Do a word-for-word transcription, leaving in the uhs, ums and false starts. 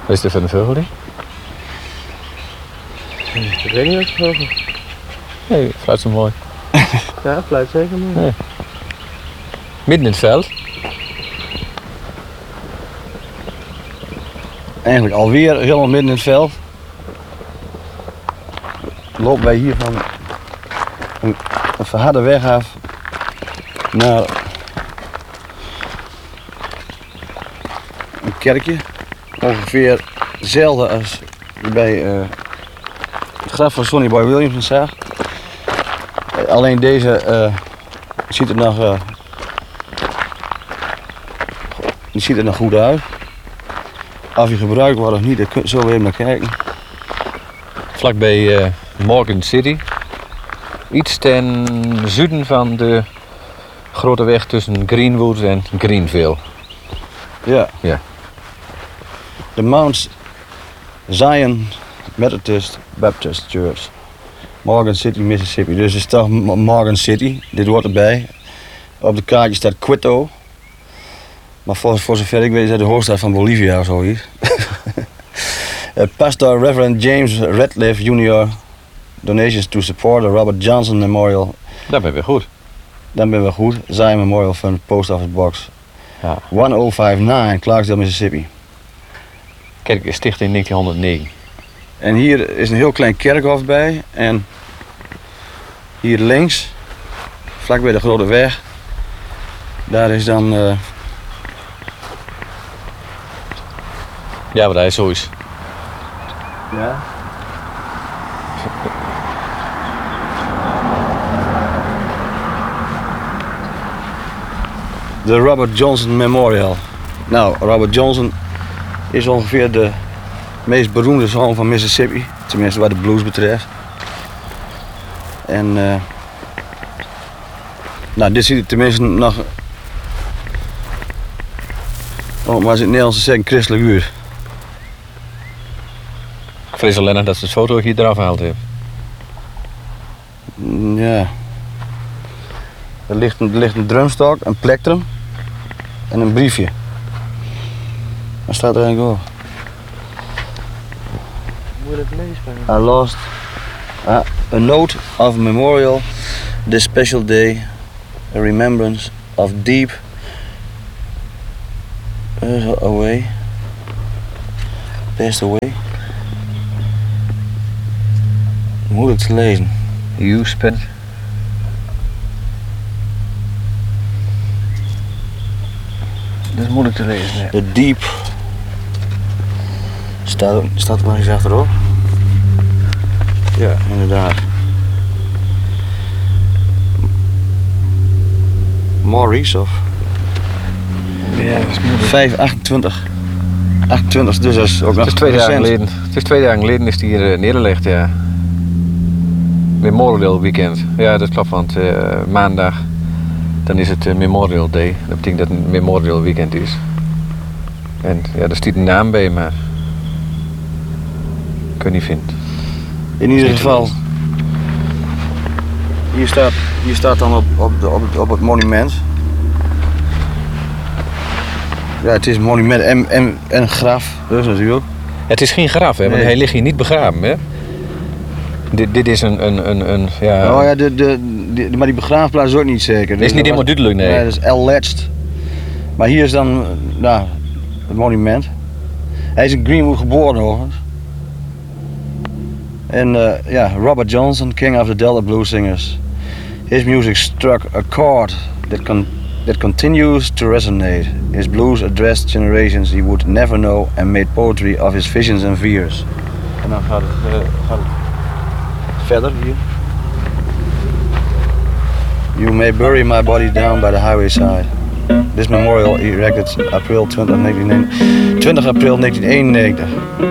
Wat is dit voor een vogel? Die? Ik weet niet wat voor vogel. Nee, fluit zo mooi. Ja, fluit zeker mooi. Nee. Midden in het veld. Eigenlijk alweer helemaal midden in het veld. Lopen wij hier van een, een verharde weg af naar een kerkje. Ongeveer hetzelfde als je bij uh, het graf van Sonny Boy Williams zag. Alleen deze uh, ziet er nog, uh, die ziet er nog goed uit. Of hij gebruikt wordt of niet, daar kun je zo even naar kijken. Vlakbij uh, Morgan City. Iets ten zuiden van de grote weg tussen Greenwood en Greenville. Ja. Ja. De Mount Zion Methodist Baptist Church. Morgan City, Mississippi. Dus het is toch Morgan City. Dit hoort erbij. Op de kaartje staat Quito. Maar voor, voor zover ik weet is dat de hoofdstad van Bolivia of zoiets. uh, Pastor Reverend James Radcliffe junior Donations to support the Robert Johnson Memorial. Dat ben je goed. Dan ben we goed. Zion Memorial van Post Office Box. Ja. honderd vijfennegentig, Clarksdale, Mississippi. Kerk is sticht in negentienhonderdnegen. En hier is een heel klein kerkhof bij. En hier links, vlak bij de grote weg, daar is dan... Uh... Ja, wat hij zo is. Ja. De Robert Johnson Memorial. Nou, Robert Johnson is ongeveer de meest beroemde zoon van Mississippi. Tenminste wat de blues betreft. En uh, nou, dit ziet er tenminste nog, oh, maar is het Nederlands te zeggen, christelijk uur. Ik vrees alleen dat ze het foto hier eraf gehaald hebben. Ja. Er ligt een, er ligt een drumstok, een plektrum en een briefje. Wat staat er eigenlijk op? Moeilijk leesbaar. I lost uh, a note of memorial this special day, a remembrance of deep uh, away, passed away. Moeilijk te lezen. You spent. Dat is moeilijk te lezen. Nee. The deep. Staat, staat er maar eens achterop? Ja, inderdaad. Maurice of? Ja, dat is moeilijk. vijf achtentwintig. achtentwintig, dus dat is ook nog Het is twee dagen recent. geleden. Het is twee dagen geleden is die hier uh, neergelegd, ja. Memorial Weekend. Ja, dat klopt, want uh, maandag dan is het uh, Memorial Day. Dat betekent dat het een Memorial Weekend is. En ja, daar staat een naam bij, maar ik kan niet vinden. In ieder geval, hier staat, hier staat dan op, op, de, op, het, op het monument. Ja, het is een monument en, en, en een graf, dus natuurlijk. Het is geen graf, hè, want Nee. hij ligt hier niet begraven, hè. Dit, dit is een, een, een, een ja... Oh ja, de, de, de, maar die begraafplaats is ook niet zeker. Dat is niet helemaal duidelijk, nee. Nee, dat is alleged. Maar hier is dan, nou, het monument. Hij is in Greenwood geboren overigens. En uh, ja, Robert Johnson, king of the Delta blues singers. His music struck a chord that, con that continues to resonate. His blues addressed generations he would never know and made poetry of his visions and fears. En dan gaat het, uh, gaat het verder hier. You may bury my body down by the highway side. This memorial erected April twintig april negentien eenennegentig.